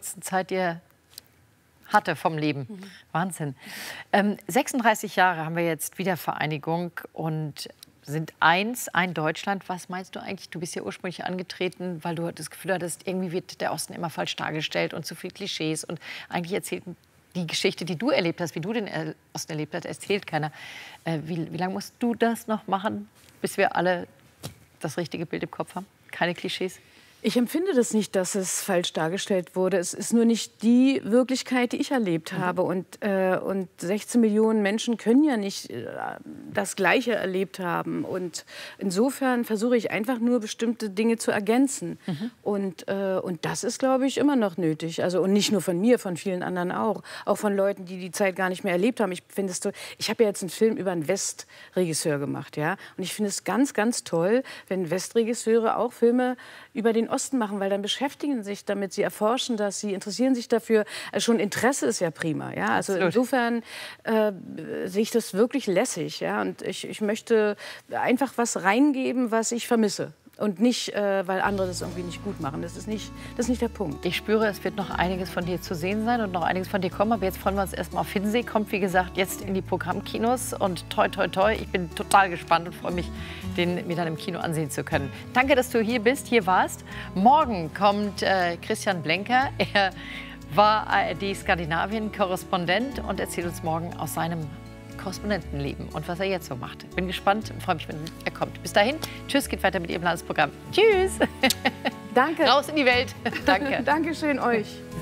kurzen Zeit, die er hatte vom Leben. Wahnsinn. 36 Jahre haben wir jetzt Wiedervereinigung und sind ein Deutschland. Was meinst du eigentlich? Du bist ja ursprünglich angetreten, weil du das Gefühl hattest, irgendwie wird der Osten immer falsch dargestellt und zu viel Klischees. Und eigentlich erzählt die Geschichte, die du erlebt hast, wie du den Osten erlebt hast, erzählt keiner. Wie lange musst du das noch machen, bis wir alle das richtige Bild im Kopf haben? Keine Klischees? Ich empfinde das nicht, dass es falsch dargestellt wurde. Es ist nur nicht die Wirklichkeit, die ich erlebt habe. Und 16 Millionen Menschen können ja nicht das Gleiche erlebt haben. Und insofern versuche ich einfach nur, bestimmte Dinge zu ergänzen. Und das ist, glaube ich, immer noch nötig. Also, und nicht nur von mir, von vielen anderen auch. Auch von Leuten, die die Zeit gar nicht mehr erlebt haben. Ich finde es so, ich habe ja jetzt einen Film über einen Westregisseur gemacht. Ja? Und ich finde es ganz, ganz toll, wenn Westregisseure auch Filme über den Osten machen, weil dann beschäftigen sich damit, sie erforschen das, sie interessieren sich dafür. Also schon Interesse ist ja prima. Ja? Also insofern sehe ich das wirklich lässig. Ja? Und ich möchte einfach was reingeben, was ich vermisse. Und nicht, weil andere das irgendwie nicht gut machen. Das ist nicht der Punkt. Ich spüre, es wird noch einiges von dir zu sehen sein und noch einiges von dir kommen. Aber jetzt freuen wir uns erstmal auf Hiddensee. Kommt, wie gesagt, jetzt in die Programmkinos. Und toi, toi, toi, ich bin total gespannt und freue mich, den mir dann im Kino ansehen zu können. Danke, dass du hier bist, hier warst. Morgen kommt Christian Blenker. Er war ARD-Skandinavien-Korrespondent und erzählt uns morgen aus seinem Korrespondentenleben und was er jetzt so macht. Bin gespannt und freue mich, wenn er kommt. Bis dahin, tschüss, geht weiter mit Ihrem Landesprogramm. Tschüss. Danke. Raus in die Welt. Danke. Dankeschön euch.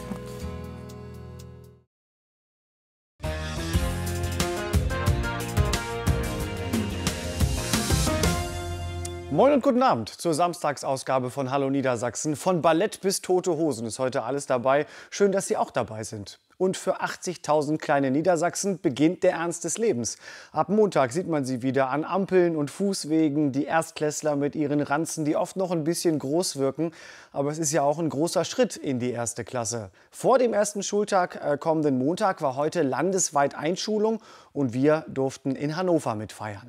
Moin und guten Abend zur Samstagsausgabe von Hallo Niedersachsen. Von Ballett bis Tote Hosen ist heute alles dabei. Schön, dass Sie auch dabei sind. Und für 80.000 kleine Niedersachsen beginnt der Ernst des Lebens. Ab Montag sieht man sie wieder an Ampeln und Fußwegen. Die Erstklässler mit ihren Ranzen, die oft noch ein bisschen groß wirken. Aber es ist ja auch ein großer Schritt in die erste Klasse. Vor dem ersten Schultag kommenden Montag war heute landesweit Einschulung. Und wir durften in Hannover mitfeiern.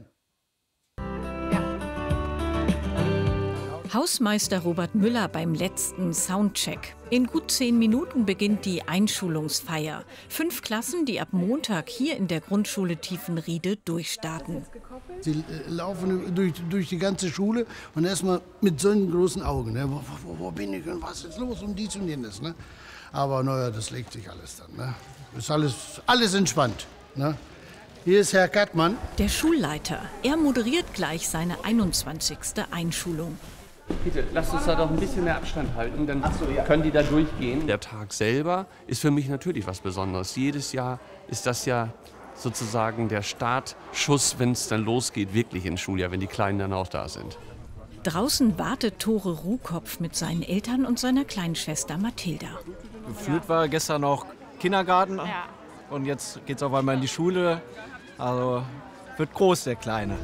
Hausmeister Robert Müller beim letzten Soundcheck. In gut 10 Minuten beginnt die Einschulungsfeier. 5 Klassen, die ab Montag hier in der Grundschule Tiefenriede durchstarten. Sie laufen durch die ganze Schule und erstmal mit so großen Augen. Ne? Wo bin ich und was ist los und dies und jenes. Ne? Aber naja, das legt sich alles dann. Ne? Ist alles entspannt. Ne? Hier ist Herr Kattmann. Der Schulleiter. Er moderiert gleich seine 21. Einschulung. Bitte, lasst uns da doch ein bisschen mehr Abstand halten, dann können die da durchgehen. Der Tag selber ist für mich natürlich was Besonderes. Jedes Jahr ist das ja sozusagen der Startschuss, wenn es dann losgeht, wirklich ins Schuljahr, wenn die Kleinen dann auch da sind. Draußen wartet Tore Ruhkopf mit seinen Eltern und seiner Kleinschwester Mathilda. Gefühlt war gestern noch Kindergarten und jetzt geht's auf einmal in die Schule. Also wird groß, der Kleine.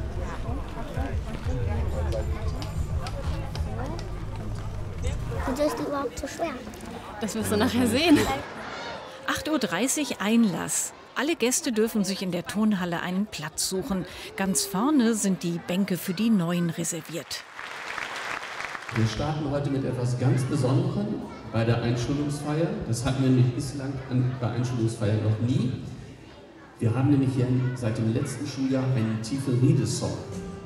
Und ist überhaupt so schwer? Das wirst du nachher sehen. 8:30 Uhr Einlass. Alle Gäste dürfen sich in der Turnhalle einen Platz suchen. Ganz vorne sind die Bänke für die Neuen reserviert. Wir starten heute mit etwas ganz Besonderem bei der Einschulungsfeier. Das hatten wir nämlich bislang bei Einschulungsfeiern noch nie. Wir haben nämlich hier seit dem letzten Schuljahr einen Tiefenriede-Song.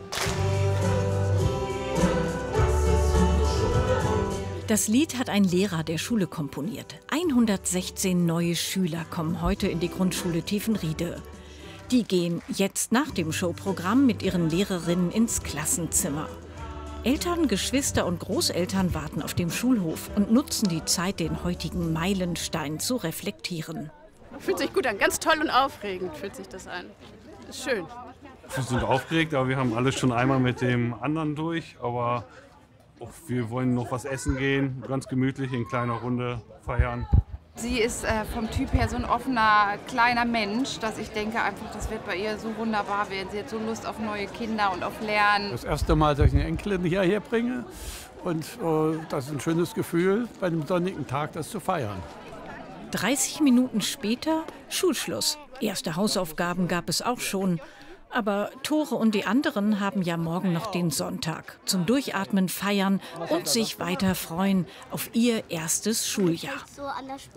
Das Lied hat ein Lehrer der Schule komponiert. 116 neue Schüler kommen heute in die Grundschule Tiefenriede. Die gehen jetzt nach dem Showprogramm mit ihren Lehrerinnen ins Klassenzimmer. Eltern, Geschwister und Großeltern warten auf dem Schulhof und nutzen die Zeit, den heutigen Meilenstein zu reflektieren. Fühlt sich gut an, ganz toll und aufregend fühlt sich das an. Ist schön. Wir sind aufgeregt, aber wir haben alles schon einmal mit dem anderen durch. Aber wir wollen noch was essen gehen, ganz gemütlich in kleiner Runde feiern. Sie ist vom Typ her so ein offener, kleiner Mensch, dass ich denke einfach, das wird bei ihr so wunderbar werden. Sie hat so Lust auf neue Kinder und auf Lernen. Das erste Mal, dass ich eine Enkelin hierher bringe und das ist ein schönes Gefühl, bei einem sonnigen Tag das zu feiern. 30 Minuten später Schulschluss. Erste Hausaufgaben gab es auch schon. Aber Tore und die anderen haben ja morgen noch den Sonntag. Zum Durchatmen, feiern und sich weiter freuen auf ihr erstes Schuljahr.